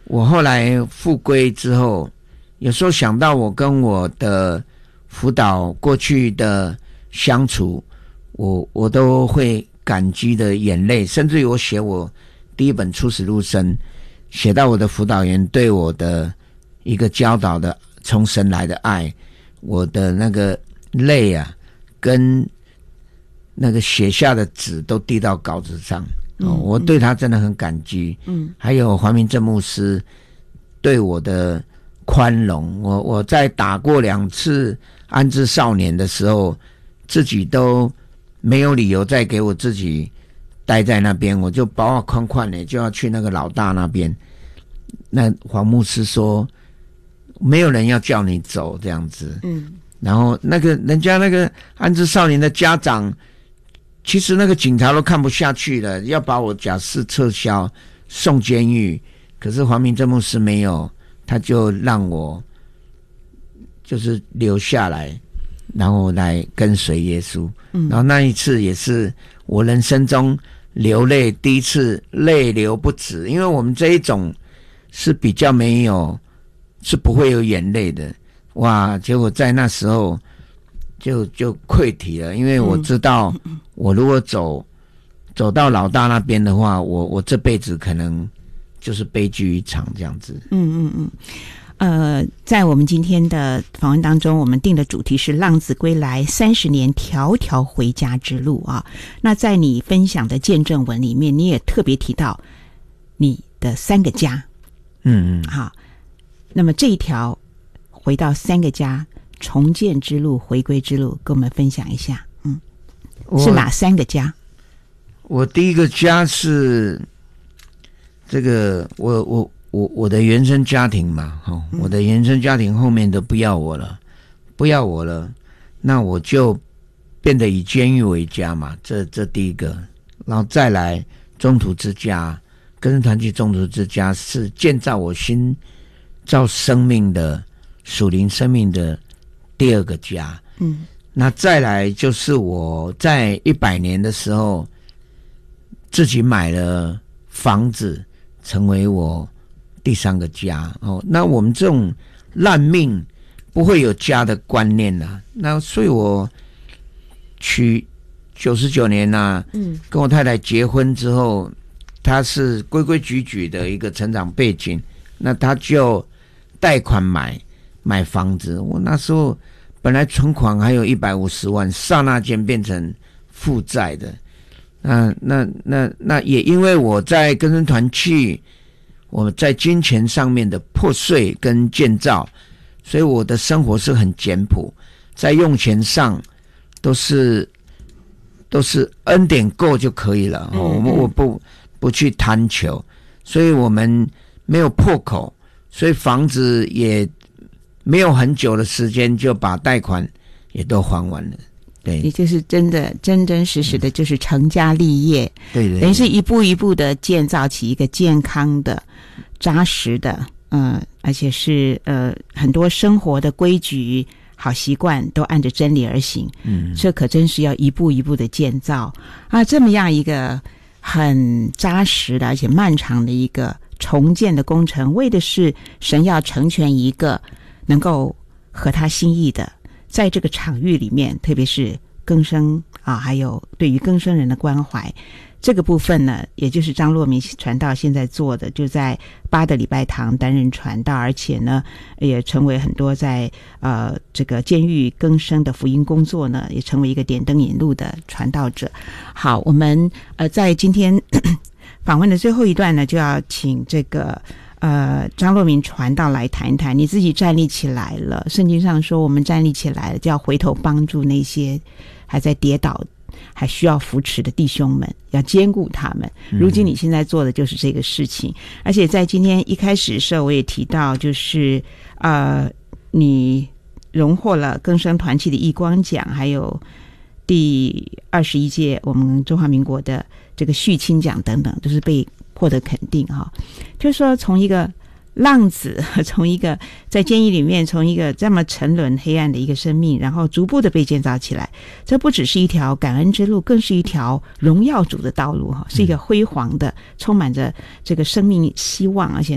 我后来复归之后，有时候想到我跟我的辅导过去的相处，我都会感激的眼泪，甚至于我写我第一本出死入生，写到我的辅导员对我的一个教导的从神来的爱，我的那个泪啊，跟那个写下的纸都滴到稿子上。我对他真的很感激。还有黄明正牧师对我的宽容，我在打过2次安置少年的时候，自己都没有理由再给我自己待在那边，我就包啊宽宽的就要去那个老大那边。那黄牧师说没有人要叫你走这样子。然后那个人家那个安置少年的家长，其实那个警察都看不下去了，要把我假释撤销送监狱，可是黄明正牧师没有，他就让我就是留下来，然后来跟随耶稣。然后那一次也是我人生中流泪第一次泪流不止，因为我们这一种是比较没有，是不会有眼泪的。哇，结果在那时候就溃体了，因为我知道我如果走到老大那边的话，我这辈子可能就是悲剧一场这样子。 在我们今天的访问当中，我们定的主题是浪子归来30年条条回家之路啊。那在你分享的见证文里面，你也特别提到你的3个家。好，那么这一条回到3个家重建之路、回归之路，跟我们分享一下。是哪3个家？ 我第一个家是这个我的原生家庭嘛，我的原生家庭后面都不要我了，那我就变得以监狱为家嘛，这第一个。然后再来中途之家，跟着团契中途之家是建造我新造生命的属灵生命的第2个家。那再来就是我在100年的时候自己买了房子，成为我第3个家。那我们这种烂命不会有家的观念啊。那所以我娶99年啊，跟我太太结婚之后，她是规规矩矩的一个成长背景，那她就贷款买房子。我那时候本来存款还有150万，刹那间变成负债的。那也因为我在更生团契，我在金钱上面的破碎跟建造，所以我的生活是很简朴，在用钱上都是恩典够就可以了。我不去贪求，所以我们没有破口，所以房子也没有很久的时间就把贷款也都还完了。对， 也就是真的真真实实的就是成家立业。 对， 等于是一步一步的建造起一个健康的扎实的而且是很多生活的规矩好习惯都按着真理而行。这可真是要一步一步的建造啊，这么样一个很扎实的而且漫长的一个重建的工程，为的是神要成全一个能够合他心意的，在这个场域里面，特别是更生还有对于更生人的关怀，这个部分呢，也就是张若明传道现在做的，就在8的礼拜堂担任传道，而且呢，也成为很多在这个监狱更生的福音工作呢，也成为一个点灯引路的传道者。好，我们在今天访问的最后一段呢，就要请这个张若明传道来谈一谈，你自己站立起来了，圣经上说我们站立起来了，就要回头帮助那些还在跌倒还需要扶持的弟兄们，要兼顾他们。如今你现在做的就是这个事情。而且在今天一开始的时候我也提到，就是你荣获了更生团契的义光奖，还有第21届我们中华民国的这个续亲奖等等，都是被获得肯定就是说从一个浪子，从一个在监狱里面，从一个这么沉沦黑暗的一个生命，然后逐步的被建造起来，这不只是一条感恩之路，更是一条荣耀主的道路是一个辉煌的充满着这个生命希望而且